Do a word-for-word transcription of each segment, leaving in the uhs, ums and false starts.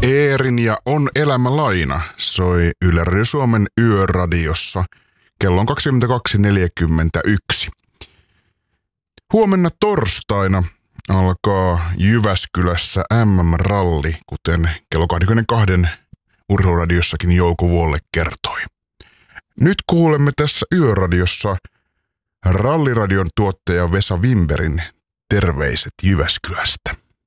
Eerin ja On elämä laina soi Yle Radio Suomen yöradiossa. Kello on kaksikymmentäkaksi neljäkymmentäyksi. Huomenna torstaina alkaa Jyväskylässä M M-ralli, kuten kello kaksikymmentäkaksi urheiluradiossakin Jouko Vuolle kertoi. Nyt kuulemme tässä yöradiossa Ralliradion tuottaja Vesa Wimbergin terveiset Jyväskylästä.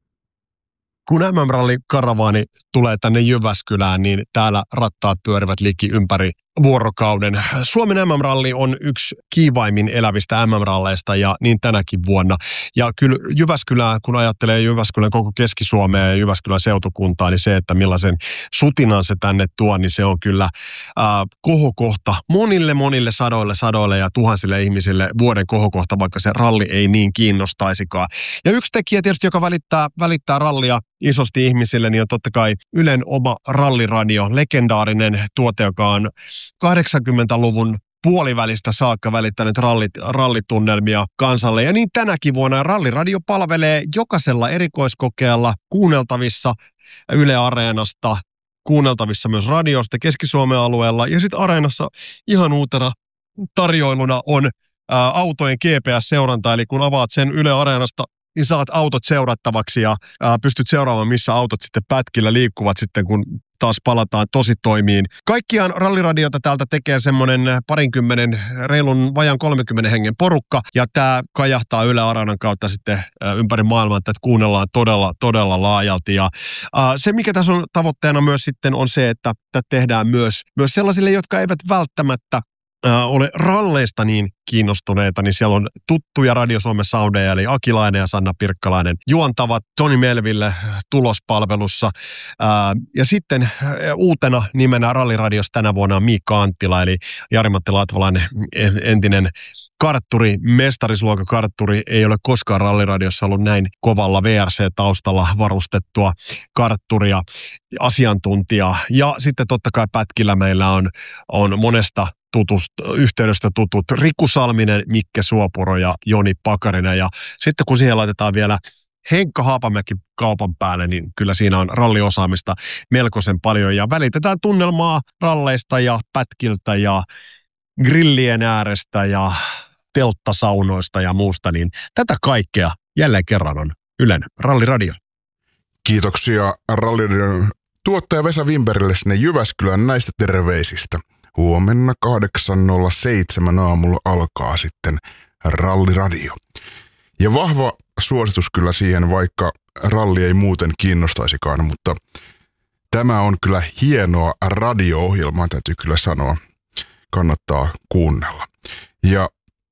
Kun M M-ralli-karavaani tulee tänne Jyväskylään, niin täällä rattaat pyörivät liki ympäri vuorokauden. Suomen M M-ralli on yksi kiivaimmin elävistä M M-ralleista ja niin tänäkin vuonna. Ja kyllä Jyväskylää, kun ajattelee Jyväskylän koko Keski-Suomea ja Jyväskylän seutukuntaa, niin se, että millaisen sutinan se tänne tuo, niin se on kyllä äh, kohokohta monille, monille sadoille, sadoille ja tuhansille ihmisille vuoden kohokohta, vaikka se ralli ei niin kiinnostaisikaan. Ja yksi tekijä tietysti, joka välittää, välittää rallia isosti ihmisille, niin on totta kai Ylen oma ralliradio, legendaarinen tuote, joka on kahdeksankymmentäluvun puolivälistä saakka välittänyt rallit, rallitunnelmia kansalle. Ja niin tänäkin vuonna Ralliradio palvelee jokaisella erikoiskokeella kuunneltavissa Yle Areenasta, kuunneltavissa myös radiosta Keski-Suomen alueella. Ja sitten Areenassa ihan uutena tarjoiluna on ää, autojen G P S-seuranta, eli kun avaat sen Yle Areenasta, niin saat autot seurattavaksi ja ää, pystyt seuraamaan, missä autot sitten pätkillä liikkuvat sitten, kun taas palataan tositoimiin. Kaikkiaan Ralliradiota täältä tekee semmoinen parinkymmenen, reilun vajan kolmenkymmenen hengen porukka, ja tämä kajahtaa Yle Areenan kautta sitten ää, ympäri maailmaa, että kuunnellaan todella, todella laajalti. Ja ää, se, mikä tässä on tavoitteena myös sitten, on se, että tätä tehdään myös, myös sellaisille, jotka eivät välttämättä ole ralleista niin kiinnostuneita, niin siellä on tuttuja Radio Suomen soundeja, eli Akilainen ja Sanna Pirkkalainen juontavat Toni Melville tulospalvelussa. Ja sitten uutena nimenä Ralliradiossa tänä vuonna on Miikka Anttila, eli Jari-Matti Latvalainen, entinen kartturi, mestarisluokan kartturi, ei ole koskaan Ralliradiossa ollut näin kovalla V R C-taustalla varustettua kartturia, asiantuntijaa. Ja sitten totta kai pätkillä meillä on, on monesta tutusta, yhteydestä tutut Riku Salminen, Mikke Suopuro ja Joni Pakarinen. Ja sitten kun siihen laitetaan vielä Henkka Haapamäki kaupan päälle, niin kyllä siinä on ralliosaamista melkoisen paljon. Ja välitetään tunnelmaa ralleista ja pätkiltä ja grillien äärestä ja telttasaunoista ja muusta. Niin tätä kaikkea jälleen kerran on Ylen Ralliradio. Kiitoksia Ralliradion tuottaja Vesa Wimbergille sinne Jyväskylän näistä terveisistä. Huomenna kahdeksan nolla seitsemän aamulla alkaa sitten Ralliradio. Ja vahva suositus kyllä siihen, vaikka ralli ei muuten kiinnostaisikaan, mutta tämä on kyllä hienoa radio-ohjelmaa, täytyy kyllä sanoa. Kannattaa kuunnella. Ja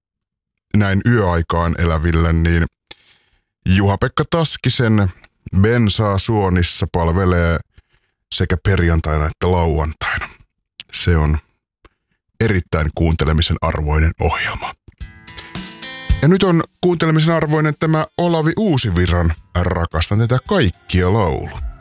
näin yöaikaan eläville, niin Juha-Pekka Taskisen Bensaa Suonissa palvelee sekä perjantaina että lauantaina. Se on erittäin kuuntelemisen arvoinen ohjelma. Ja nyt on kuuntelemisen arvoinen tämä Olavi Uusivirran Rakastan tätä kaikkia laulu.